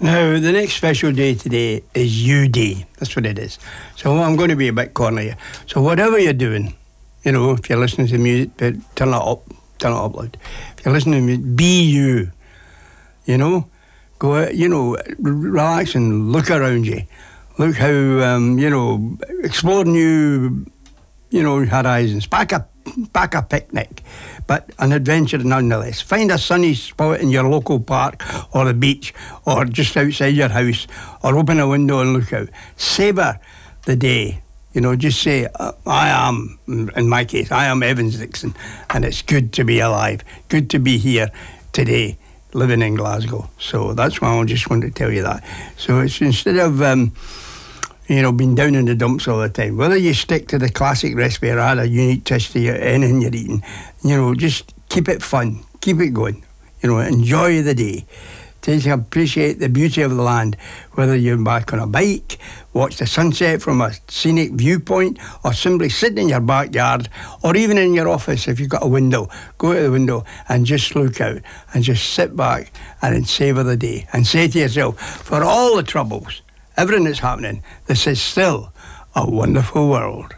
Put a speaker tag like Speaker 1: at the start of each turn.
Speaker 1: Now, the next special day today is You Day. That's what it is. So I'm going to be a bit corny here. So whatever you're doing, you know, if you're listening to music, turn it up loud. If you're listening to music, be you. You know, go out, you know, relax and look around you. Look how, you know, explore new, you know, horizons. Pack a picnic, but an adventure nonetheless. Find a sunny spot in your local park or the beach or just outside your house, or open a window and look out. Savour the day. You know, just say, I am, in my case, I am Evans Dixon, and it's good to be alive, good to be here today, living in Glasgow. So that's why I just wanted to tell you that. So it's instead of, you know, being down in the dumps all the time, whether you stick to the classic recipe or add a unique twist to anything you're eating, you know, just keep it fun, keep it going, you know, enjoy the day. Appreciate the beauty of the land, whether you're back on a bike, watch the sunset from a scenic viewpoint, or simply sit in your backyard, or even in your office if you've got a window. Go to the window and just look out and just sit back and savour the day and say to yourself, for all the troubles, everything that's happening, this is still a wonderful world.